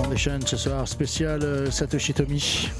Foundation ce soir, spécial Satoshi Tomy.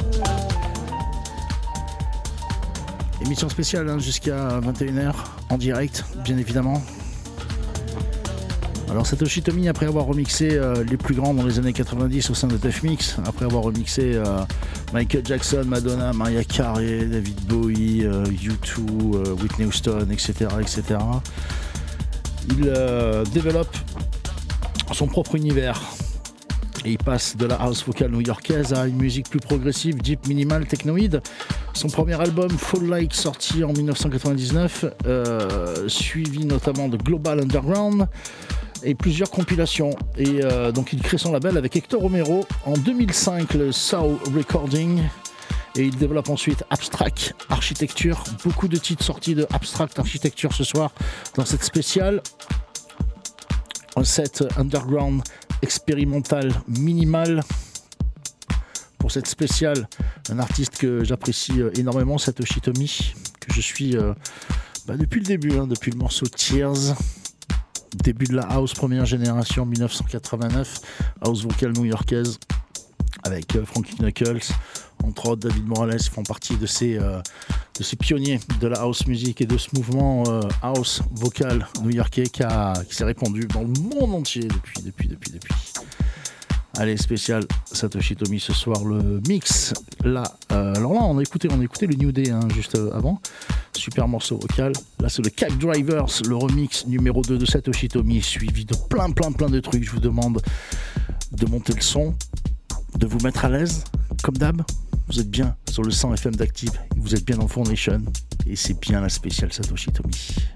Émission spéciale hein, jusqu'à 21h en direct, bien évidemment. Alors Satoshi Tomy, après avoir remixé les plus grands dans les années 90 au sein de Def Mix, après avoir remixé Michael Jackson, Madonna, Mariah Carey, David Bowie, U2, Whitney Houston, etc., etc., il développe son propre univers. Et il passe de la house vocale new-yorkaise à une musique plus progressive, deep, minimal, technoïde. Son premier album, Fall Like, sorti en 1999, suivi notamment de Global Underground et plusieurs compilations. Et donc il crée son label avec Hector Romero en 2005, le Soul Recording. Et il développe ensuite Abstract Architecture. Beaucoup de titres sortis de Abstract Architecture ce soir dans cette spéciale. Un set underground expérimental minimal. Pour cette spéciale, un artiste que j'apprécie énormément, Satoshi Tomy, que je suis depuis le début, hein, depuis le morceau Tears. Début de la house première génération 1989, house vocale new-yorkaise avec Frankie Knuckles, entre autres David Morales font partie de ces pionniers de la house music et de ce mouvement house vocal new-yorkais qui s'est répandu dans le monde entier depuis. Allez, spécial Satoshi Tomy ce soir, le mix. Là, alors là, on a écouté le New Day hein, juste avant. Super morceau vocal. Là, c'est le Cab Drivers, le remix numéro 2 de Satoshi Tomy, suivi de plein de trucs. Je vous demande de monter le son, de vous mettre à l'aise, comme d'hab. Vous êtes bien sur le 100 FM d'Active, vous êtes bien dans Foundation, et c'est bien la spéciale Satoshi Tomy.